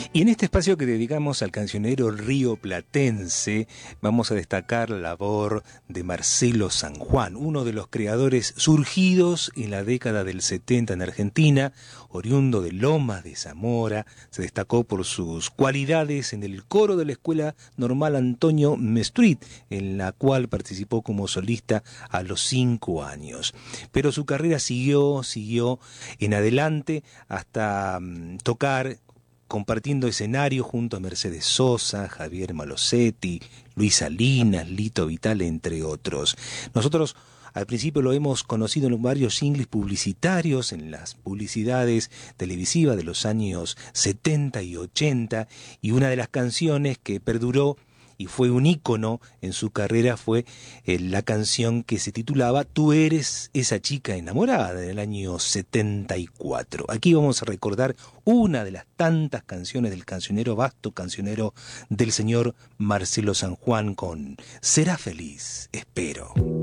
Y en este espacio que dedicamos al cancionero rioplatense, vamos a destacar la labor de Marcelo San Juan, uno de los creadores surgidos en la década del 70 en Argentina, oriundo de Lomas de Zamora. Se destacó por sus cualidades en el coro de la Escuela Normal Antonio Mestruit, en la cual participó como solista a los 5 años. Pero su carrera siguió en adelante hasta tocar compartiendo escenario junto a Mercedes Sosa, Javier Malosetti, Luis Salinas, Lito Vitale, entre otros. Nosotros al principio lo hemos conocido en varios singles publicitarios, en las publicidades televisivas de los años 70 y 80, y una de las canciones que perduró y fue un ícono en su carrera fue la canción que se titulaba Tú eres esa chica enamorada, del año 74. Aquí vamos a recordar una de las tantas canciones del cancionero, vasto cancionero del señor Marcelo San Juan, con Será feliz, espero.